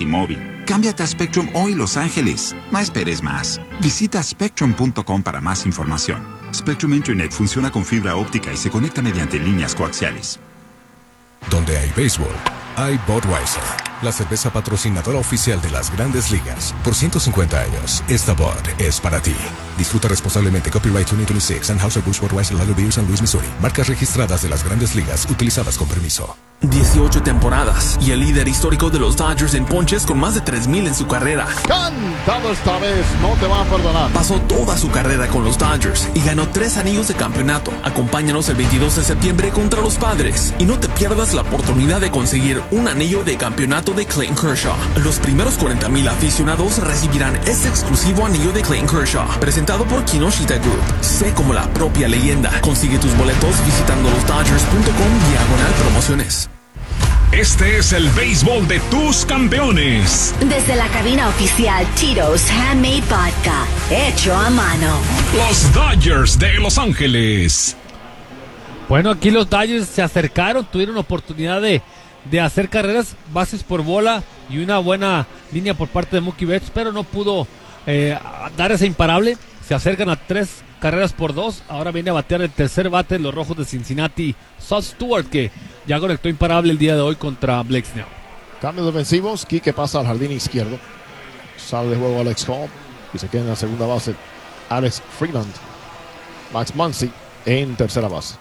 T-Mobile. Cámbiate a Spectrum hoy, Los Ángeles. No esperes más. Visita spectrum.com para más información. Spectrum Internet funciona con fibra óptica y se conecta mediante líneas coaxiales. Donde hay béisbol, hay Budweiser, la cerveza patrocinadora oficial de las Grandes Ligas. Por 150 años, esta Bud es para ti. Disfruta responsablemente. Copyright 2026, Anheuser-Busch Budweiser Lager Beer, San Luis, Missouri. Marcas registradas de las Grandes Ligas, utilizadas con permiso. 18 temporadas y el líder histórico de los Dodgers en ponches con más de 3,000 en su carrera. Cantado esta vez, no te van a perdonar. Pasó toda su carrera con los Dodgers y ganó 3 anillos de campeonato. Acompáñanos el 22 de septiembre contra los Padres y no te pierdas la oportunidad de conseguir un anillo de campeonato de Clayton Kershaw. Los primeros 40,000 aficionados recibirán este exclusivo anillo de Clayton Kershaw, presentado por Kinoshita Group. Sé como la propia leyenda. Consigue tus boletos visitando losdodgers.com/promociones. Este es el béisbol de tus campeones. Desde la cabina oficial Tito's Handmade Vodka, hecho a mano. Los Dodgers de Los Ángeles. Bueno, aquí los Dodgers se acercaron, tuvieron oportunidad de hacer carreras, bases por bola y una buena línea por parte de Mookie Betts, pero no pudo dar ese imparable. Se acercan a 3 carreras por 2. Ahora viene a batear el tercer bate los Rojos de Cincinnati, Sal Stewart, que ya conectó imparable el día de hoy contra Blake Snell. Cambios defensivos. Quique pasa al jardín izquierdo. Sale de juego Alex Hall y se queda en la segunda base Alex Freeland. Max Muncy en tercera base.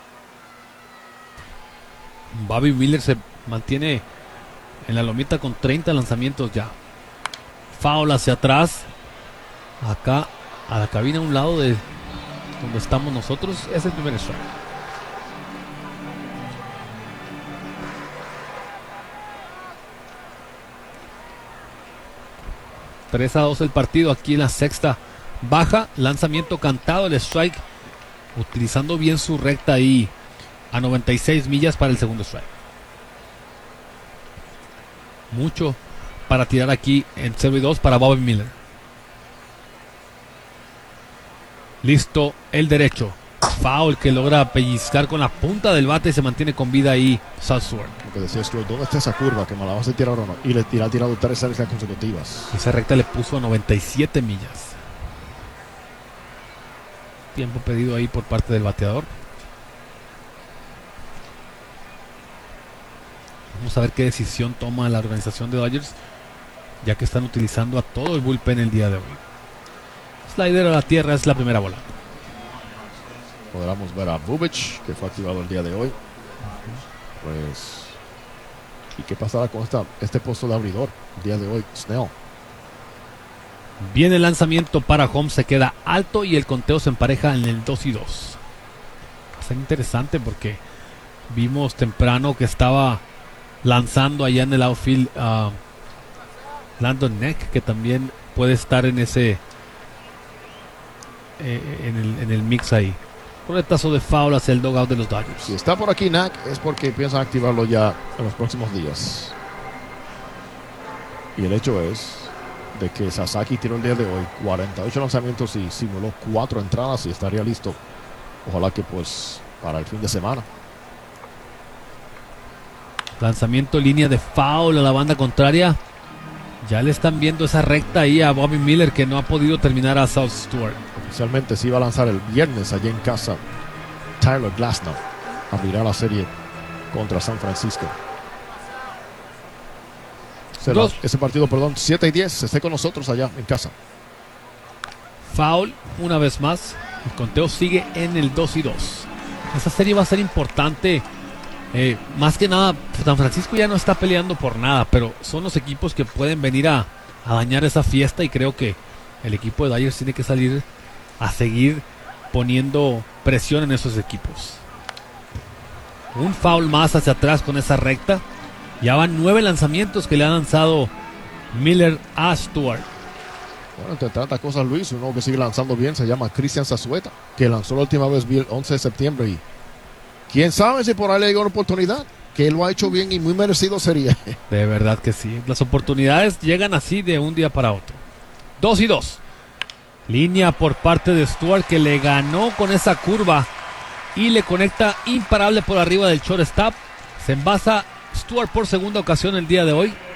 Bobby Miller se mantiene en la lomita con 30 lanzamientos ya. Foul hacia atrás. Acá a la cabina a un lado de donde estamos nosotros. Es el primer strike. ...3-2 el partido aquí en la sexta baja. Lanzamiento cantado, el strike, utilizando bien su recta ahí a 96 millas para el segundo strike. Mucho para tirar aquí en 0-2 para Bobby Miller. Listo el derecho. Foul que logra pellizcar con la punta del bate y se mantiene con vida ahí Sal Stewart. Lo que decía Stewart, ¿dónde está esa curva? Que me la vas a tirar o no. Y le ha tirado 3 series consecutivas. Esa recta le puso a 97 millas. Tiempo pedido ahí por parte del bateador. Vamos a ver qué decisión toma la organización de Dodgers, ya que están utilizando a todo el bullpen el día de hoy. Slider a la tierra es la primera bola. Podremos ver a Bubic, que fue activado el día de hoy. Pues, ¿y qué pasará con este puesto de abridor el día de hoy? Snell. Viene el lanzamiento para home, se queda alto y el conteo se empareja en el 2-2. Va a ser interesante porque vimos temprano que estaba lanzando allá en el outfield Landon Neck, que también puede estar en ese en el mix ahí. Roletazo de foul hacia el dugout de los Dodgers. Si está por aquí Knack es porque piensan activarlo ya en los próximos días. Y el hecho es de que Sasaki tiró el día de hoy 48 lanzamientos y simuló 4 entradas y estaría listo. Ojalá que pues para el fin de semana. Lanzamiento, línea de foul a la banda contraria. Ya le están viendo esa recta ahí a Bobby Miller, que no ha podido terminar a Sal Stewart. Oficialmente se iba a lanzar el viernes allá en casa. Tyler Glasnow abrirá la serie contra San Francisco. Ese partido, 7-10, esté con nosotros allá en casa. Foul una vez más. El conteo sigue en el 2-2. Esa serie va a ser importante. Más que nada, San Francisco ya no está peleando por nada, pero son los equipos que pueden venir a dañar esa fiesta, y creo que el equipo de Dodgers tiene que salir a seguir poniendo presión en esos equipos. Un foul más hacia atrás con esa recta. Ya van 9 lanzamientos que le ha lanzado Miller a Stewart. Bueno, entre tantas cosas, Luis, uno que sigue lanzando bien se llama Cristian Zazueta, que lanzó la última vez el 11 de septiembre y quién sabe si por ahí le llegó una oportunidad, que él lo ha hecho bien y muy merecido sería. De verdad que sí. Las oportunidades llegan así de un día para otro. 2-2. Línea por parte de Stewart, que le ganó con esa curva y le conecta imparable por arriba del shortstop. Se envasa Stewart por segunda ocasión el día de hoy.